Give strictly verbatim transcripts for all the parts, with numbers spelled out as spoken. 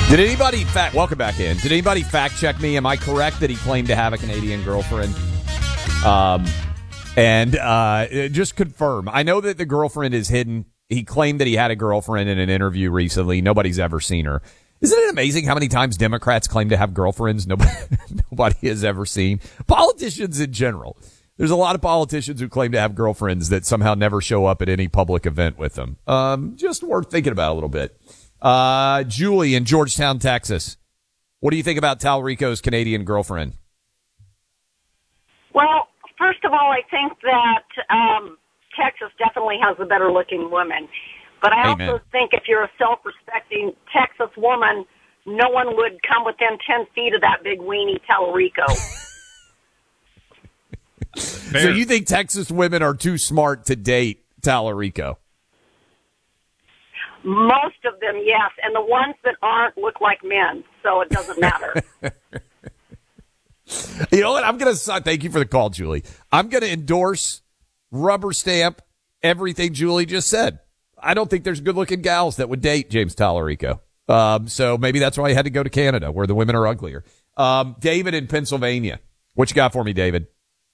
Did anybody fact? Welcome back in. Did anybody fact check me? Am I correct that he claimed to have a Canadian girlfriend? Um, and uh, just confirm. I know that the girlfriend is hidden. He claimed that he had a girlfriend in an interview recently. Nobody's ever seen her. Isn't it amazing how many times Democrats claim to have girlfriends nobody, nobody has ever seen? Politicians in general. There's a lot of politicians who claim to have girlfriends that somehow never show up at any public event with them. Um, just worth thinking about a little bit. Uh, Julie in Georgetown, Texas. What do you think about Talarico's Canadian girlfriend? Well, first of all, I think that um, Texas definitely has the better-looking women. But I Amen. also think if you're a self-respecting Texas woman, no one would come within ten feet of that big weenie Talarico. So you think Texas women are too smart to date Talarico? Most of them, yes. And the ones that aren't look like men, so it doesn't matter. You know what? I'm going to thank you for the call, Julie. I'm going to endorse, rubber stamp everything Julie just said. I don't think there's good-looking gals that would date James Talarico. Um, so maybe that's why I had to go to Canada, where the women are uglier. Um, David in Pennsylvania. What you got for me, David?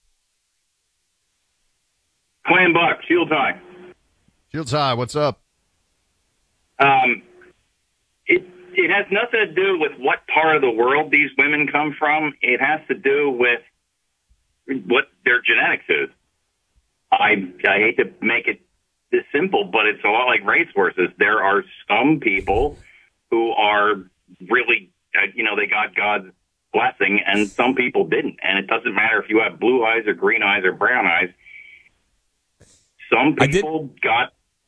Clay and Buck, Shields High. Shields High, what's up? Um, it it has nothing to do with what part of the world these women come from. It has to do with what their genetics is. I I hate to make it this simple, but it's a lot like racehorses. There are some people who are really, uh, you know, they got God's blessing, and some people didn't. And it doesn't matter if you have blue eyes or green eyes or brown eyes. Some people got.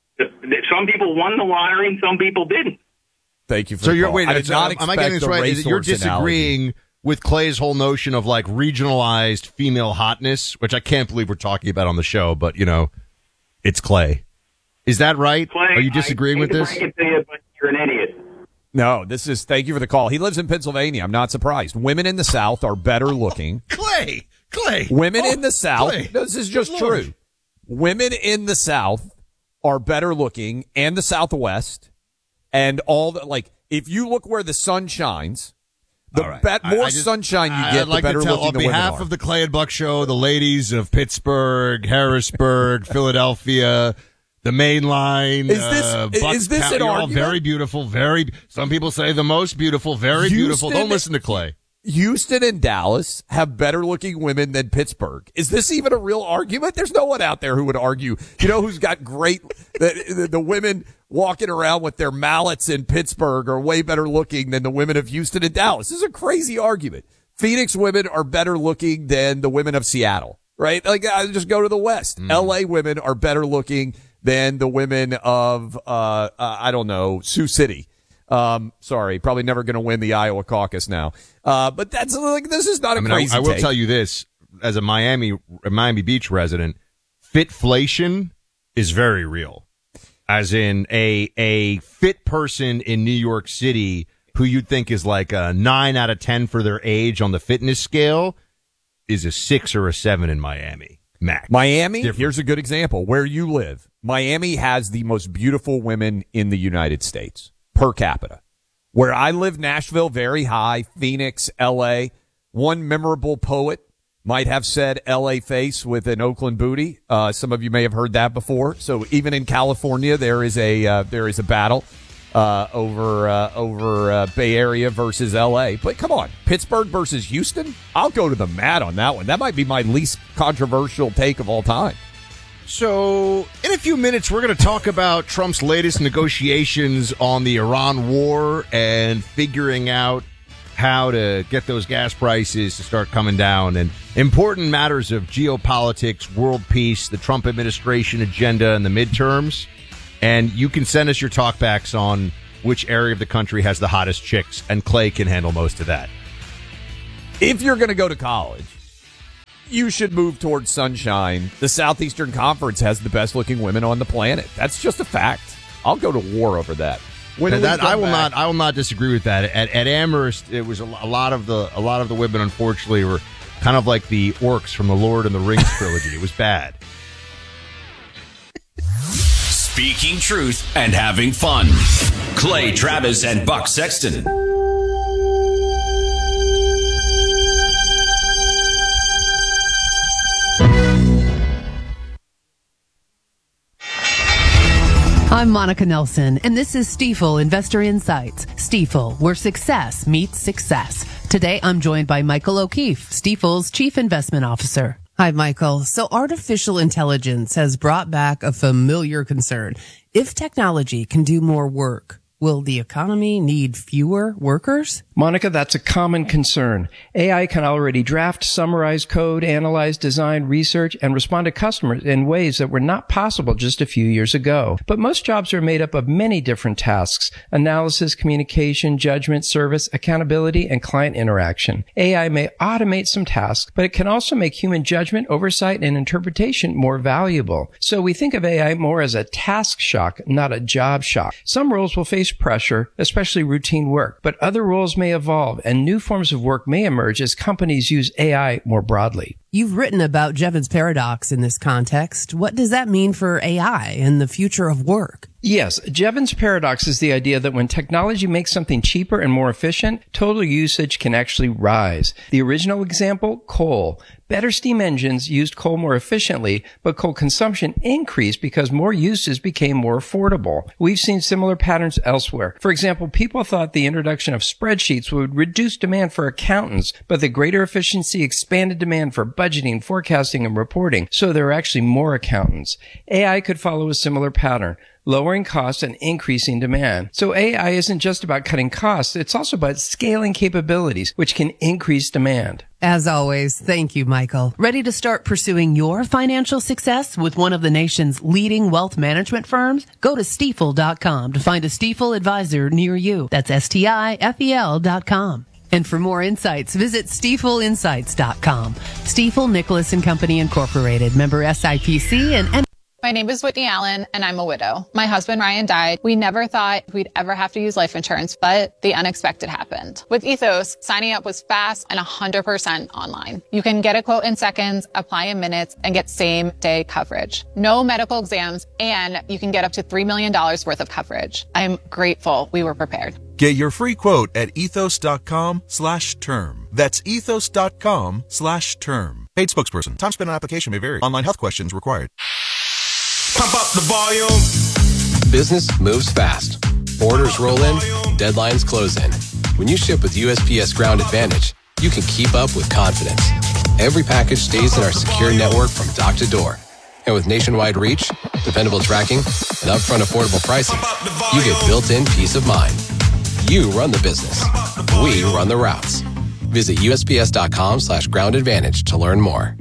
Some people won the lottery and some people didn't. Thank you for so the you're call. wait. I did so not am I getting this right? Is it you're disagreeing analogy. with Clay's whole notion of like regionalized female hotness, which I can't believe we're talking about on the show, but you know, it's Clay. Is that right? Clay, are you disagreeing I with this? I can tell you, but you're an idiot. No, this is, thank you for the call. He lives in Pennsylvania. I'm not surprised. Women in the South are better looking. Clay, Clay. Women oh, in the South, Clay. no, this is just Good true. Lord. Women in the South are better looking, and the Southwest, and all the, like, if you look where the sun shines, the All right. bet, more I just, sunshine you I'd get, like the better to tell, looking on the women behalf are. of the Clay and Buck Show, the ladies of Pittsburgh, Harrisburg, Philadelphia, the main line. Is this- uh, is Bucks, this an you're all argument? very beautiful, very. Some people say the most beautiful, very Houston- beautiful. Don't listen to Clay. Houston and Dallas have better looking women than Pittsburgh. Is this even a real argument? There's no one out there who would argue. You know who's got great, the, the, the women walking around with their mallets in Pittsburgh are way better looking than the women of Houston and Dallas. This is a crazy argument. Phoenix women are better looking than the women of Seattle, right? Like, I just go to the West. Mm. L A women are better looking than the women of, uh, uh I don't know, Sioux City. Um, sorry, probably never going to win the Iowa caucus now. Uh, but that's like, this is not a I mean, crazy I, I will take. tell you this, as a Miami, a Miami Beach resident, fitflation is very real. As in a, a fit person in New York City who you'd think is like a nine out of ten for their age on the fitness scale is a six or a seven in Miami. Max. Miami, Different. here's a good example. Where you live, Miami has the most beautiful women in the United States per capita. Where I live, Nashville, very high. Phoenix, L A. One memorable poet might have said L A face with an Oakland booty. Uh, some of you may have heard that before. So even in California, there is a uh, there is a battle uh, over uh, over uh, Bay Area versus L A. But come on, Pittsburgh versus Houston. I'll go to the mat on that one. That might be my least controversial take of all time. So, in a few minutes, we're going to talk about Trump's latest negotiations on the Iran war and figuring out how to get those gas prices to start coming down and important matters of geopolitics, world peace, the Trump administration agenda, and the midterms. And you can send us your talkbacks on which area of the country has the hottest chicks, and Clay can handle most of that. If you're going to go to college, you should move towards sunshine. The Southeastern Conference has the best looking women on the planet. That's just a fact. I'll go to war over that. When And we that come I will back- not. I will not disagree with that. At, at Amherst, it was a, a lot of the a lot of the women, unfortunately, were kind of like the orcs from the Lord and the Rings trilogy. It was bad. Speaking truth and having fun. Clay Travis and Buck Sexton. I'm Monica Nelson, and this is Stifel Investor Insights. Stifel, where success meets success. Today, I'm joined by Michael O'Keefe, Stifel's Chief Investment Officer. Hi, Michael. So artificial intelligence has brought back a familiar concern. If technology can do more work, will the economy need fewer workers? Monica, that's a common concern. A I can already draft, summarize code, analyze, design, research, and respond to customers in ways that were not possible just a few years ago. But most jobs are made up of many different tasks: analysis, communication, judgment, service, accountability, and client interaction. A I may automate some tasks, but it can also make human judgment, oversight, and interpretation more valuable. So we think of A I more as a task shock, not a job shock. Some roles will face pressure, especially routine work, but other roles may evolve and new forms of work may emerge as companies use A I more broadly. You've written about Jevons paradox in this context. What does that mean for A I and the future of work? Yes, Jevons paradox is the idea that when technology makes something cheaper and more efficient, total usage can actually rise. The original example, coal. Better steam engines used coal more efficiently, but coal consumption increased because more uses became more affordable. We've seen similar patterns elsewhere. For example, people thought the introduction of spreadsheets would reduce demand for accountants, but the greater efficiency expanded demand for budgeting, forecasting, and reporting, so there are actually more accountants. A I could follow a similar pattern, lowering costs and increasing demand. So A I isn't just about cutting costs, it's also about scaling capabilities, which can increase demand. As always, thank you, Michael. Ready to start pursuing your financial success with one of the nation's leading wealth management firms? Go to Stifel dot com to find a Stifel advisor near you. That's S T I F E L dot com. And for more insights, visit Stifel Insights dot com. Stifel Nicholas and Company Incorporated, member S I P C and N- My name is Whitney Allen, and I'm a widow. My husband, Ryan, died. We never thought we'd ever have to use life insurance, but the unexpected happened. With Ethos, signing up was fast and one hundred percent online. You can get a quote in seconds, apply in minutes, and get same-day coverage. No medical exams, and you can get up to three million dollars worth of coverage. I'm grateful we were prepared. Get your free quote at ethos dot com slash term. That's ethos dot com slash term. Paid spokesperson. Time spent on application may vary. Online health questions required. Pump up the volume. Business moves fast. Orders roll in, deadlines close in. When you ship with U S P S Ground Advantage, you can keep up with confidence. Every package stays in our secure network from dock to door. And with nationwide reach, dependable tracking, and upfront affordable pricing, you get built-in peace of mind. You run the business. We run the routes. Visit U S P S dot com slash ground advantage to learn more.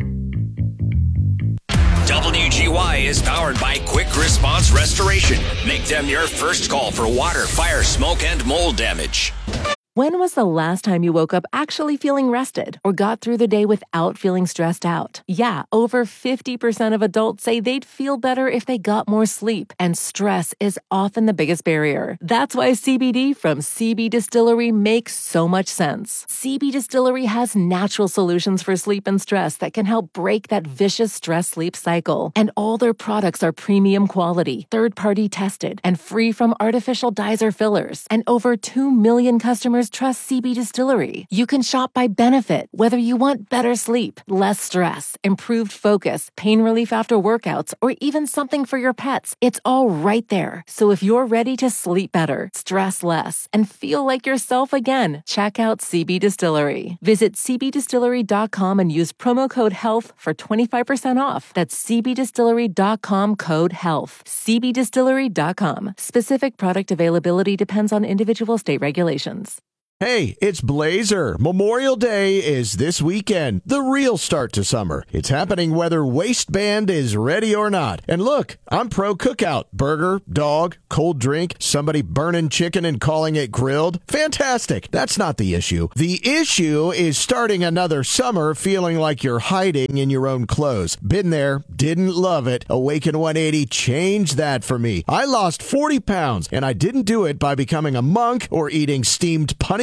W G Y is powered by Quick Response Restoration. Make them your first call for water, fire, smoke, and mold damage. When was the last time you woke up actually feeling rested or got through the day without feeling stressed out? Yeah, over fifty percent of adults say they'd feel better if they got more sleep, and stress is often the biggest barrier. That's why C B D from C B Distillery makes so much sense. C B Distillery has natural solutions for sleep and stress that can help break that vicious stress-sleep cycle. And all their products are premium quality, third-party tested, and free from artificial dyes or fillers. And over two million customers trust C B Distillery. You can shop by benefit, whether you want better sleep, less stress, improved focus, pain relief after workouts, or even something for your pets. It's all right there. So if you're ready to sleep better, stress less, and feel like yourself again, check out C B Distillery. Visit C B distillery dot com and use promo code HEALTH for twenty-five percent off. That's C B distillery dot com code HEALTH. C B distillery dot com. Specific product availability depends on individual state regulations. Hey, it's Blazer. Memorial Day is this weekend, the real start to summer. It's happening whether waistband is ready or not. And look, I'm pro cookout. Burger, dog, cold drink, somebody burning chicken and calling it grilled. Fantastic. That's not the issue. The issue is starting another summer feeling like you're hiding in your own clothes. Been there, didn't love it. Awaken one eighty changed that for me. I lost forty pounds, and I didn't do it by becoming a monk or eating steamed punishment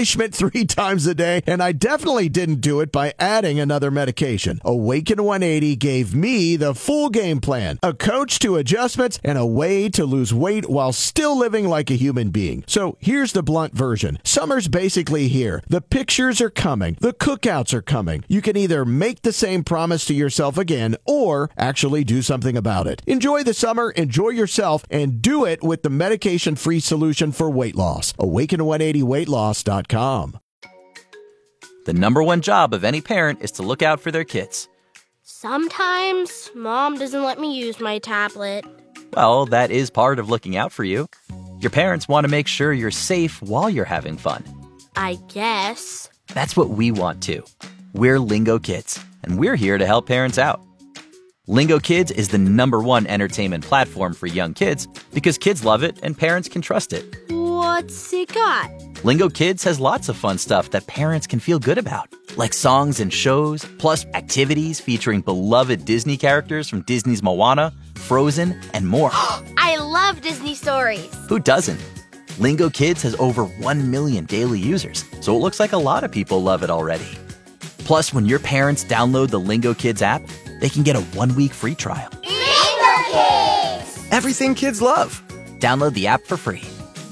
punishment three times a day, and I definitely didn't do it by adding another medication. Awaken one eighty gave me the full game plan, a coach to adjustments, and a way to lose weight while still living like a human being. So here's the blunt version. Summer's basically here. The pictures are coming. The cookouts are coming. You can either make the same promise to yourself again or actually do something about it. Enjoy the summer, enjoy yourself, and do it with the medication-free solution for weight loss. awaken one eighty weight loss dot com. The number one job of any parent is to look out for their kids. Sometimes Mom doesn't let me use my tablet. Well, that is part of looking out for you. Your parents want to make sure you're safe while you're having fun. I guess. That's what we want too. We're Lingo Kids, and we're here to help parents out. Lingo Kids is the number one entertainment platform for young kids because kids love it and parents can trust it. What's it got? Lingo Kids has lots of fun stuff that parents can feel good about, like songs and shows, plus activities featuring beloved Disney characters from Disney's Moana, Frozen, and more. I love Disney stories. Who doesn't? Lingo Kids has over one million daily users, so it looks like a lot of people love it already. Plus, when your parents download the Lingo Kids app, they can get a one-week free trial. Lingo Kids! Everything kids love. Download the app for free.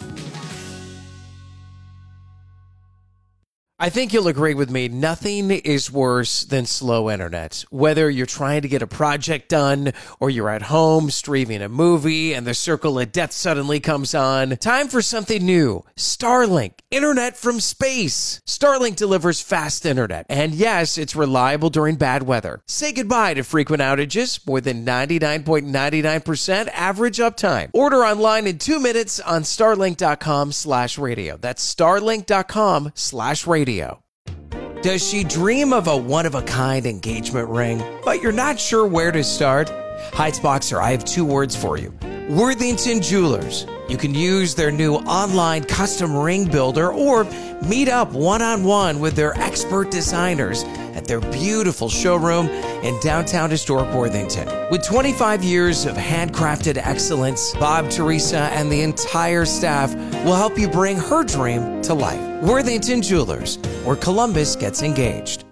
I think you'll agree with me, nothing is worse than slow internet. Whether you're trying to get a project done or you're at home streaming a movie and the circle of death suddenly comes on, time for something new. Starlink, internet from space. Starlink delivers fast internet, and yes, it's reliable during bad weather. Say goodbye to frequent outages, more than ninety-nine point nine nine percent average uptime. Order online in two minutes on starlink.com slash radio. That's starlink.com slash radio. Does she dream of a one-of-a-kind engagement ring, but you're not sure where to start? Heights Boxer, I have two words for you. Worthington Jewelers. You can use their new online custom ring builder or meet up one-on-one with their expert designers at their beautiful showroom in downtown historic Worthington. With twenty-five years of handcrafted excellence, Bob, Teresa, and the entire staff will help you bring her dream to life. Worthington Jewelers, where Columbus gets engaged.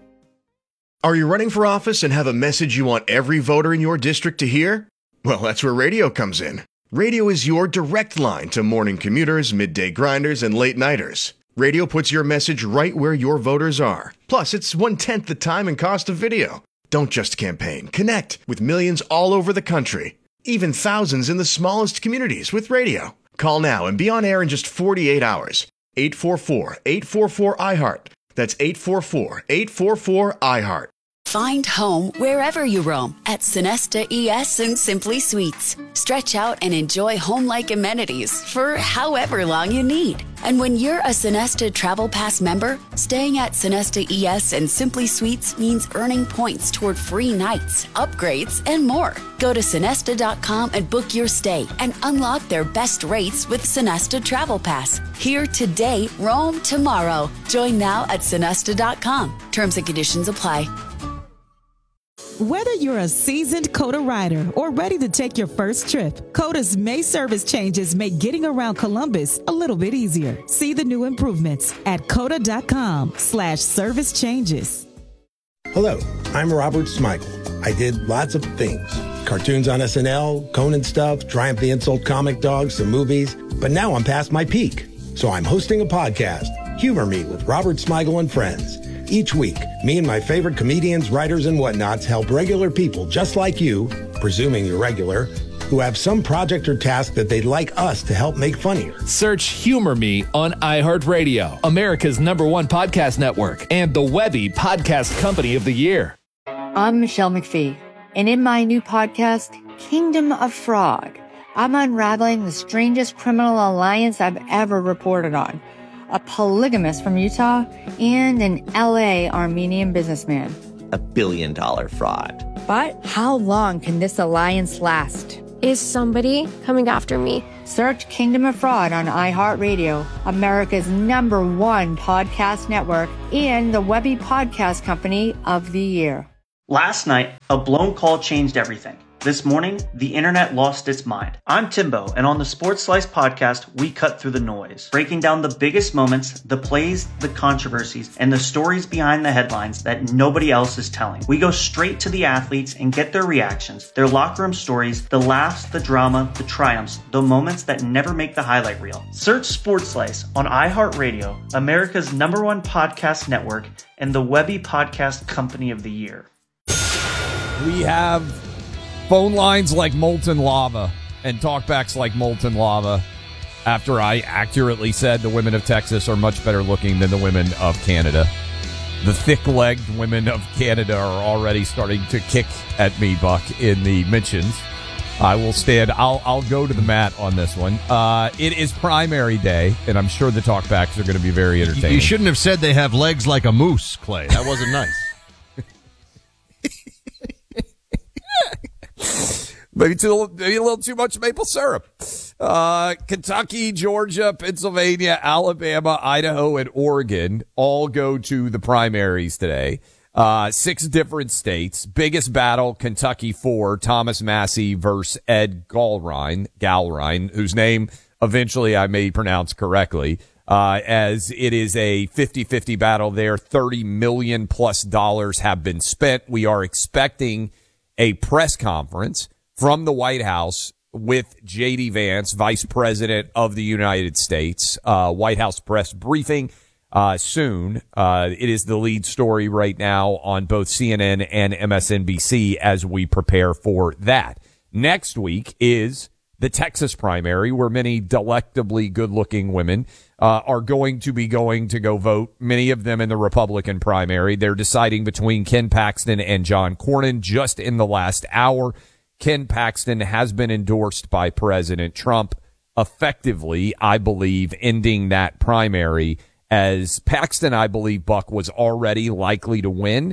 Are you running for office and have a message you want every voter in your district to hear? Well, that's where radio comes in. Radio is your direct line to morning commuters, midday grinders, and late-nighters. Radio puts your message right where your voters are. Plus, it's one-tenth the time and cost of video. Don't just campaign. Connect with millions all over the country. Even thousands in the smallest communities with radio. Call now and be on air in just forty-eight hours. eight four four, eight four four, I heart. That's eight four four, eight four four, I heart. Find home wherever you roam at Sonesta E S and Simply Suites. Stretch out and enjoy home-like amenities for however long you need. And when you're a Sonesta Travel Pass member, staying at Sonesta E S and Simply Suites means earning points toward free nights, upgrades, and more. Go to Sonesta dot com and book your stay and unlock their best rates with Sonesta Travel Pass. Here today, roam tomorrow. Join now at Sonesta dot com. Terms and conditions apply. Whether you're a seasoned COTA rider or ready to take your first trip, COTA's May service changes make getting around Columbus a little bit easier. See the new improvements at COTA dot com slash service changes. Hello, I'm Robert Smigel. I did lots of things. Cartoons on S N L, Conan stuff, Triumph the Insult comic dogs, some movies. But now I'm past my peak. So I'm hosting a podcast, Humor Me with Robert Smigel and Friends. Each week, me and my favorite comedians, writers, and whatnots help regular people just like you, presuming you're regular, who have some project or task that they'd like us to help make funnier. Search Humor Me on iHeartRadio, America's number one podcast network, and the Webby Podcast Company of the Year. I'm Michelle McPhee, and in my new podcast, Kingdom of Fraud, I'm unraveling the strangest criminal alliance I've ever reported on. A polygamist from Utah, and an L A Armenian businessman. A billion dollar fraud. But how long can this alliance last? Is somebody coming after me? Search Kingdom of Fraud on iHeartRadio, America's number one podcast network, and the Webby Podcast Company of the Year. Last night, a blown call changed everything. This morning, the internet lost its mind. I'm Timbo, and on the Sports Slice podcast, we cut through the noise, breaking down the biggest moments, the plays, the controversies, and the stories behind the headlines that nobody else is telling. We go straight to the athletes and get their reactions, their locker room stories, the laughs, the drama, the triumphs, the moments that never make the highlight reel. Search Sports Slice on iHeartRadio, America's number one podcast network, and the Webby Podcast Company of the Year. We have phone lines like molten lava and talkbacks like molten lava after I accurately said the women of Texas are much better looking than the women of Canada. The thick-legged women of Canada are already starting to kick at me, Buck, in the mentions. I will stand. I'll I'll go to the mat on this one. Uh, it is primary day, and I'm sure the talkbacks are going to be very entertaining. You shouldn't have said they have legs like a moose, Clay. That wasn't nice. Maybe, too, maybe a little too much maple syrup. Uh, Kentucky, Georgia, Pennsylvania, Alabama, Idaho, and Oregon all go to the primaries today. Uh, six different states. Biggest battle, Kentucky four, Thomas Massey versus Ed Galrein, Galrein, whose name eventually I may pronounce correctly, uh, as it is a fifty-fifty battle there. thirty million plus dollars have been spent. We are expecting a press conference from the White House with J D. Vance, Vice President of the United States. Uh, White House press briefing uh, soon. Uh, it is the lead story right now on both C N N and M S N B C as we prepare for that. Next week is the Texas primary, where many delectably good-looking women uh, are going to be going to go vote, many of them in the Republican primary. They're deciding between Ken Paxton and John Cornyn just in the last hour. Ken Paxton has been endorsed by President Trump, effectively, I believe, ending that primary, as Paxton, I believe, Buck, was already likely to win.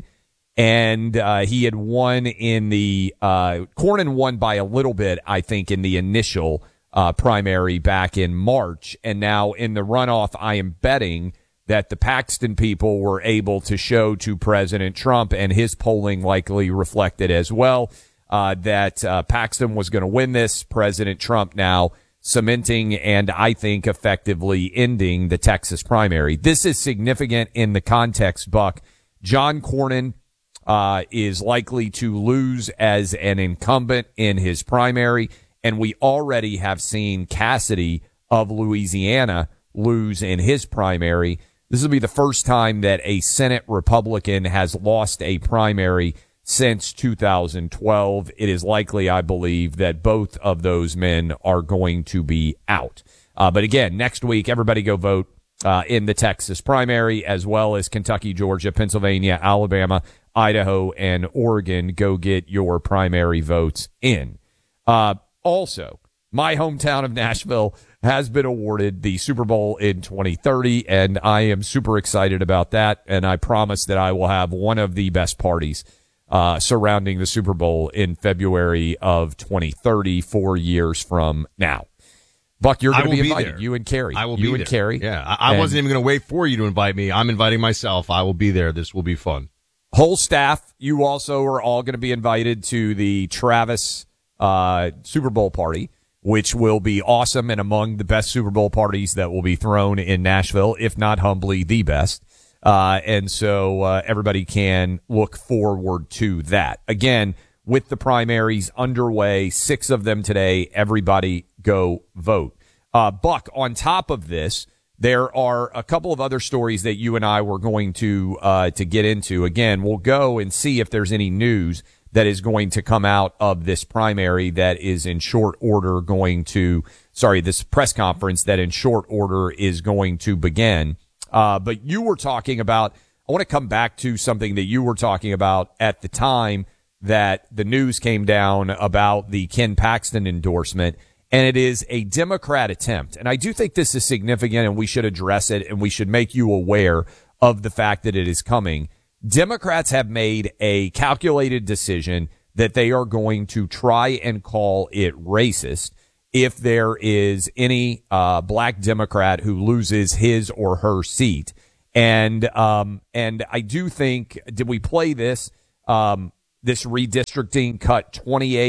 And uh, he had won in the uh, – Cornyn won by a little bit, I think, in the initial uh, primary back in March. And now in the runoff, I am betting that the Paxton people were able to show to President Trump, and his polling likely reflected as well, uh, that uh, Paxton was going to win this. President Trump now cementing and I think effectively ending the Texas primary. This is significant in the context, Buck. John Cornyn Uh, is likely to lose as an incumbent in his primary, and we already have seen Cassidy of Louisiana lose in his primary. This will be the first time that a Senate Republican has lost a primary since two thousand twelve. It is likely, I believe, that both of those men are going to be out. Uh, but again, next week, everybody go vote uh, in the Texas primary, as well as Kentucky, Georgia, Pennsylvania, Alabama, Idaho, and Oregon. Go get your primary votes in. Uh, also, my hometown of Nashville has been awarded the Super Bowl in twenty thirty, and I am super excited about that, and I promise that I will have one of the best parties uh, surrounding the Super Bowl in February of twenty thirty, four years from now. Buck, you're going to be invited. Be you and Carrie. I will you be and there. Carrie. Yeah, I, I wasn't even going to wait for you to invite me. I'm inviting myself. I will be there. This will be fun. Whole staff, you also are all going to be invited to the Travis uh, Super Bowl party, which will be awesome and among the best Super Bowl parties that will be thrown in Nashville, if not humbly the best. Uh, and so uh, everybody can look forward to that. Again, with the primaries underway, six of them today, everybody go vote. Uh, Buck, on top of this, there are a couple of other stories that you and I were going to uh, to get into. Again, we'll go and see if there's any news that is going to come out of this primary that is in short order going to, sorry, this press conference that in short order is going to begin. Uh, but you were talking about, I want to come back to something that you were talking about at the time that the news came down about the Ken Paxton endorsement. And it is a Democrat attempt. And I do think this is significant, and we should address it, and we should make you aware of the fact that it is coming. Democrats have made a calculated decision that they are going to try and call it racist if there is any uh, black Democrat who loses his or her seat. And um, and I do think, did we play this, um, this redistricting cut twenty-eight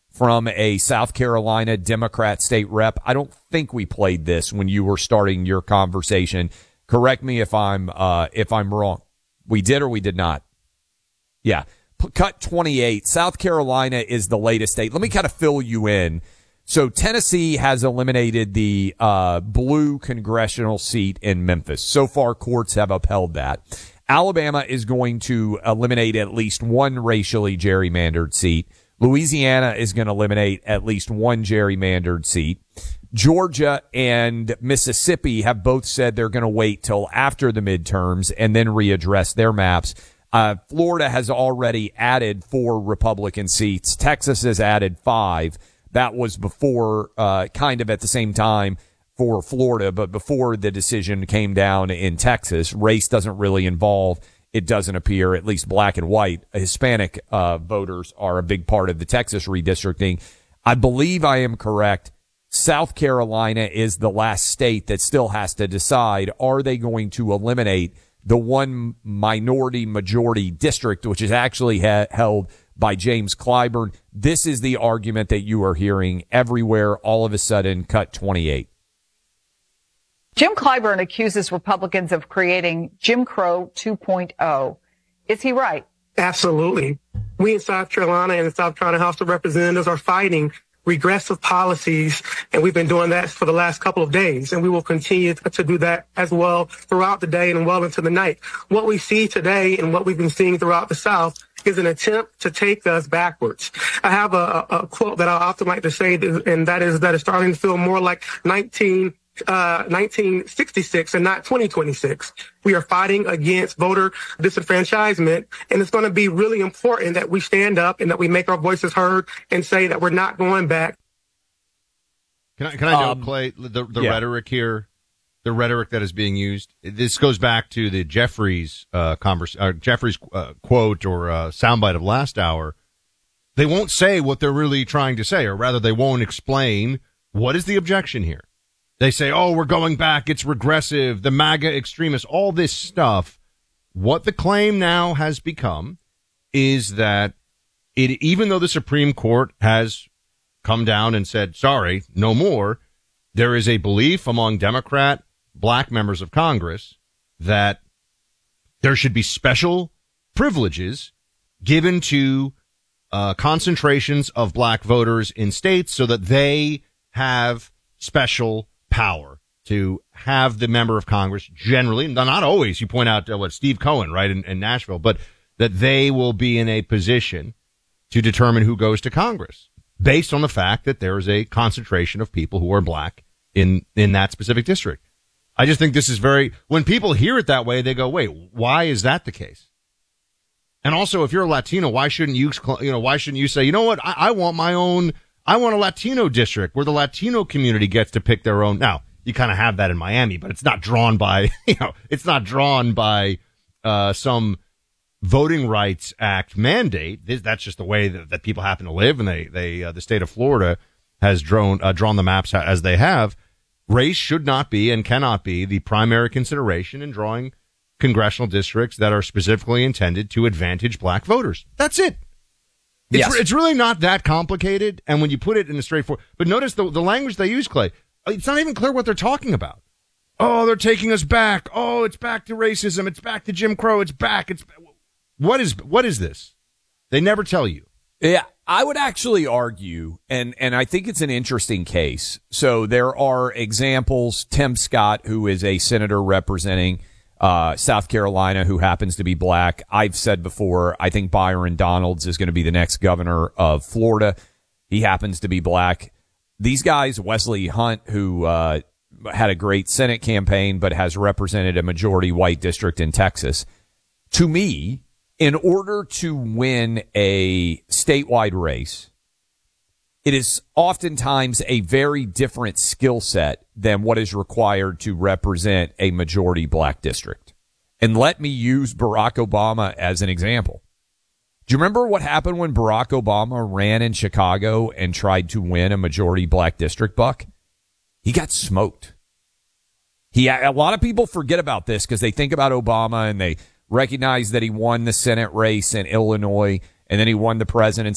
from a South Carolina Democrat state rep. I don't think we played this when you were starting your conversation. Correct me if I'm uh, if I'm wrong. We did or we did not? Yeah. P- cut twenty-eight. South Carolina is the latest state. Let me kind of fill you in. So Tennessee has eliminated the uh, blue congressional seat in Memphis. So far, courts have upheld that. Alabama is going to eliminate at least one racially gerrymandered seat. Louisiana is going to eliminate at least one gerrymandered seat. Georgia and Mississippi have both said they're going to wait till after the midterms and then readdress their maps. Uh, Florida has already added four Republican seats. Texas has added five. That was before, uh, kind of at the same time for Florida, but before the decision came down in Texas. Race doesn't really involve, it doesn't appear, at least black and white. Hispanic, uh, voters are a big part of the Texas redistricting. I believe I am correct. South Carolina is the last state that still has to decide, are they going to eliminate the one minority majority district, which is actually ha- held by James Clyburn. This is the argument that you are hearing everywhere. All of a sudden, cut twenty-eight. Jim Clyburn accuses Republicans of creating Jim Crow two point oh. Is he right? Absolutely. We in South Carolina and the South Carolina House of Representatives are fighting regressive policies, and we've been doing that for the last couple of days, and we will continue to do that as well throughout the day and well into the night. What we see today and what we've been seeing throughout the South is an attempt to take us backwards. I have a, a quote that I often like to say, and that is that it's starting to feel more like nineteen Uh, nineteen sixty-six and not twenty twenty-six. We are fighting against voter disenfranchisement, and it's going to be really important that we stand up and that we make our voices heard and say that we're not going back. Can I, can I Um, note, Clay, the, the yeah. rhetoric here, the rhetoric that is being used? This goes back to the Jeffries uh, converse, uh, Jeffries uh, quote or uh, soundbite of last hour. They won't say what they're really trying to say, or rather, they won't explain what is the objection here. They say, oh, we're going back, it's regressive, the MAGA extremists, all this stuff. What the claim now has become is that it, even though the Supreme Court has come down and said, sorry, no more, there is a belief among Democrat black members of Congress that there should be special privileges given to uh, concentrations of black voters in states so that they have special power to have the member of Congress generally, not always, you point out uh, what Steve Cohen, right, in, in Nashville, but that they will be in a position to determine who goes to Congress based on the fact that there is a concentration of people who are black in, in that specific district. I just think this is very, when people hear it that way, they go, wait, why is that the case? And also, if you're a Latino, why shouldn't you, you know, why shouldn't you say, you know what, I, I want my own I want a Latino district where the Latino community gets to pick their own. Now, you kind of have that in Miami, but it's not drawn by, you know, it's not drawn by uh, some Voting Rights Act mandate. That's just the way that, that people happen to live, and they, they, uh, the state of Florida has drawn, uh, drawn the maps as they have. Race should not be and cannot be the primary consideration in drawing congressional districts that are specifically intended to advantage black voters. That's it. It's, Yes. it's really not that complicated, and when you put it in a straightforward, but notice the, the language they use, Clay, it's not even clear what they're talking about. Oh, they're taking us back. Oh, it's back to racism. It's back to Jim Crow. It's back. It's what is what is this? They never tell you. Yeah, I would actually argue, and, and I think it's an interesting case. So there are examples. Tim Scott, who is a senator representing Uh, South Carolina, who happens to be black. I've said before, I think Byron Donalds is going to be the next governor of Florida. He happens to be black. These guys, Wesley Hunt, who uh, had a great Senate campaign but has represented a majority white district in Texas. To me, in order to win a statewide race, it is oftentimes a very different skill set than what is required to represent a majority black district. And let me use Barack Obama as an example. Do you remember what happened when Barack Obama ran in Chicago and tried to win a majority black district, Buck? He got smoked. He, a lot of people forget about this because they think about Obama and they recognize that he won the Senate race in Illinois and then he won the presidency